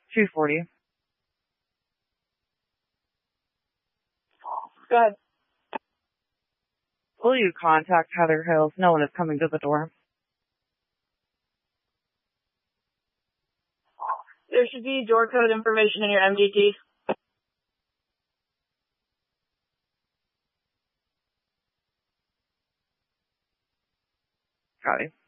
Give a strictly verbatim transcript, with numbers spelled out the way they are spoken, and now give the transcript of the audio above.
two forty. Go ahead. Will you contact Heather Hills? No one is coming to the door. There should be door code information in your M D T. Got it.